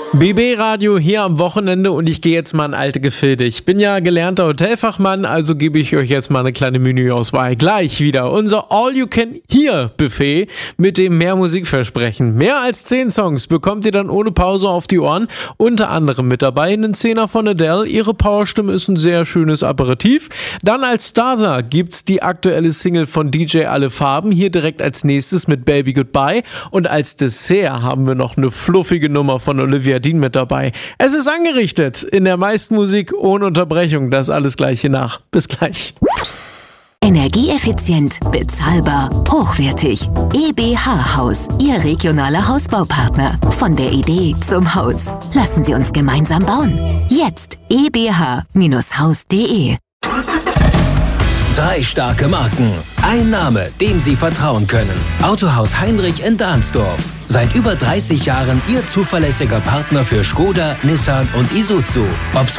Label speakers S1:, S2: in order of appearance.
S1: BB Radio hier am Wochenende und ich gehe jetzt mal in alte Gefilde. Ich bin ja gelernter Hotelfachmann, also gebe ich euch jetzt mal eine kleine Menüauswahl. Gleich wieder unser All-You-Can-Hear-Buffet mit dem Mehr-Musikversprechen. Mehr als 10 Songs bekommt ihr dann ohne Pause auf die Ohren. Unter anderem mit dabei einen 10er von Adele. Ihre Powerstimme ist ein sehr schönes Aperitif. Dann als Starter gibt's die aktuelle Single von DJ Alle Farben. Hier direkt als nächstes mit Baby Goodbye. Und als Dessert haben wir noch eine fluffige Nummer von Olivia Dean mit dabei. Es ist angerichtet in der meisten Musik ohne Unterbrechung. Das alles gleich hier nach. Bis gleich.
S2: Energieeffizient, bezahlbar, hochwertig. EBH Haus, Ihr regionaler Hausbaupartner. Von der Idee zum Haus. Lassen Sie uns gemeinsam bauen. Jetzt ebh-haus.de.
S3: 3 starke Marken. Ein Name, dem Sie vertrauen können. Autohaus Heinrich in Dahnsdorf. Seit über 30 Jahren Ihr zuverlässiger Partner für Škoda, Nissan und Isuzu. Ob's